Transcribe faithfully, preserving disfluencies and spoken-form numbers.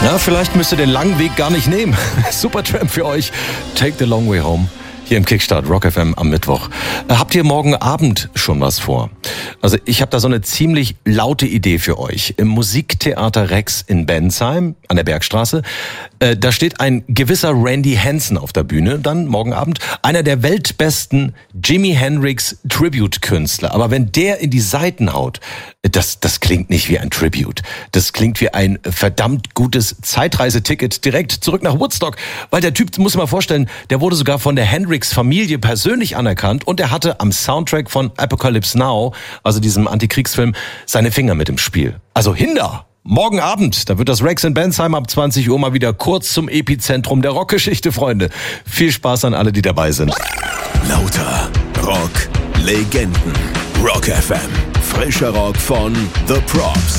Ja, vielleicht müsst ihr den langen Weg gar nicht nehmen. Supertramp für euch. Take the long way home. Hier im Kickstart Rock F M am Mittwoch. Habt ihr morgen Abend schon was vor? Also ich habe da so eine ziemlich laute Idee für euch. Im Musiktheater Rex in Bensheim an der Bergstraße. Äh, da steht ein gewisser Randy Hansen auf der Bühne. Dann morgen Abend einer der weltbesten Jimi Hendrix Tribute-Künstler. Aber wenn der in die Saiten haut, das, das klingt nicht wie ein Tribute. Das klingt wie ein verdammt gutes Zeitreiseticket direkt zurück nach Woodstock. Weil der Typ, muss man mal vorstellen, der wurde sogar von der Hendrix-Familie persönlich anerkannt und er hatte am Soundtrack von Apocalypse Now, also diesem Antikriegsfilm, seine Finger mit im Spiel. Also Hinder! Morgen Abend, da wird das Rex in Bensheim ab zwanzig Uhr mal wieder kurz zum Epizentrum der Rockgeschichte, Freunde. Viel Spaß an alle, die dabei sind. Lauter Rock, Legenden, Rock F M, frischer Rock von The Props.